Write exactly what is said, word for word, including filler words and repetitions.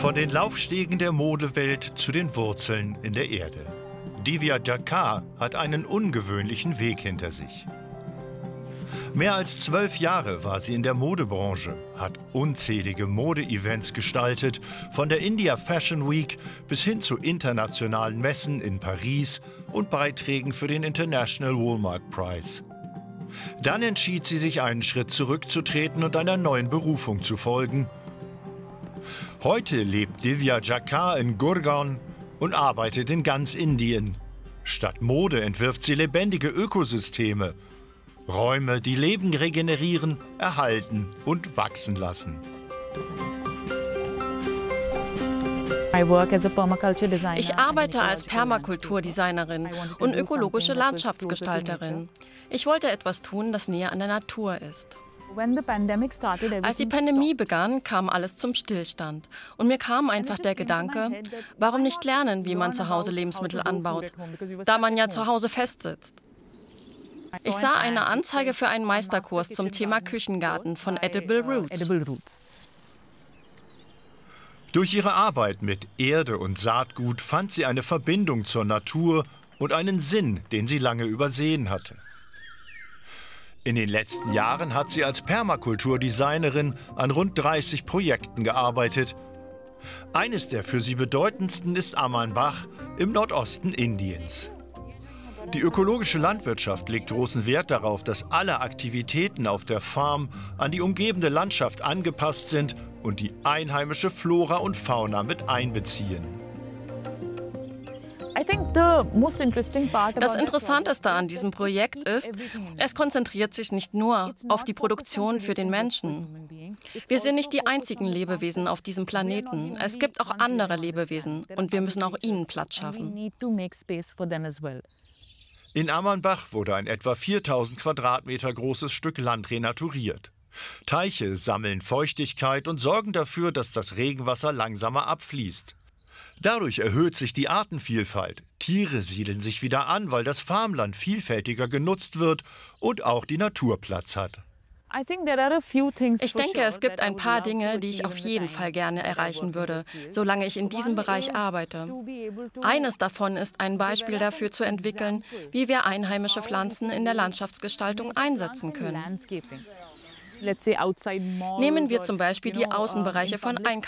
Von den Laufstegen der Modewelt zu den Wurzeln in der Erde. Divya Jakkar hat einen ungewöhnlichen Weg hinter sich. Mehr als zwölf Jahre war sie in der Modebranche, hat unzählige Mode-Events gestaltet, von der India Fashion Week bis hin zu internationalen Messen in Paris und Beiträgen für den International Woolmark Prize. Dann entschied sie sich, einen Schritt zurückzutreten und einer neuen Berufung zu folgen. Heute lebt Divya Jakkar in Gurgaon und arbeitet in ganz Indien. Statt Mode entwirft sie lebendige Ökosysteme. Räume, die Leben regenerieren, erhalten und wachsen lassen. Ich arbeite als Permakulturdesignerin und ökologische Landschaftsgestalterin. Ich wollte etwas tun, das näher an der Natur ist. Als die Pandemie begann, kam alles zum Stillstand. Und mir kam einfach der Gedanke, warum nicht lernen, wie man zu Hause Lebensmittel anbaut, da man ja zu Hause festsitzt. Ich sah eine Anzeige für einen Meisterkurs zum Thema Küchengarten von Edible Roots. Durch ihre Arbeit mit Erde und Saatgut fand sie eine Verbindung zur Natur und einen Sinn, den sie lange übersehen hatte. In den letzten Jahren hat sie als Permakulturdesignerin an rund dreißig Projekten gearbeitet. Eines der für sie bedeutendsten ist Amanbach im Nordosten Indiens. Die ökologische Landwirtschaft legt großen Wert darauf, dass alle Aktivitäten auf der Farm an die umgebende Landschaft angepasst sind und die einheimische Flora und Fauna mit einbeziehen. Das Interessanteste an diesem Projekt ist, es konzentriert sich nicht nur auf die Produktion für den Menschen. Wir sind nicht die einzigen Lebewesen auf diesem Planeten. Es gibt auch andere Lebewesen und wir müssen auch ihnen Platz schaffen. In Amanbach wurde ein etwa viertausend Quadratmeter großes Stück Land renaturiert. Teiche sammeln Feuchtigkeit und sorgen dafür, dass das Regenwasser langsamer abfließt. Dadurch erhöht sich die Artenvielfalt. Tiere siedeln sich wieder an, weil das Farmland vielfältiger genutzt wird und auch die Natur Platz hat. Ich denke, es gibt ein paar Dinge, die ich auf jeden Fall gerne erreichen würde, solange ich in diesem Bereich arbeite. Eines davon ist, ein Beispiel dafür zu entwickeln, wie wir einheimische Pflanzen in der Landschaftsgestaltung einsetzen können. Nehmen wir zum Beispiel die Außenbereiche von Einkaufsstraßen.